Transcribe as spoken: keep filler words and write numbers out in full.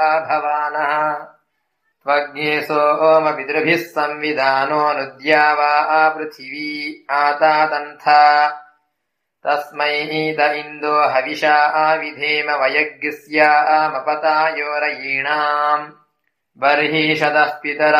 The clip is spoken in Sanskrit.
भवानः त्वग्ने सोमपितृभिः संविधानो नुद्यावा पृथिवी आतातन्था तस्मै त इन्दो हविषा विधेम वयग्स्यामपतायोरयीणाम् बर्हिषदः पितरा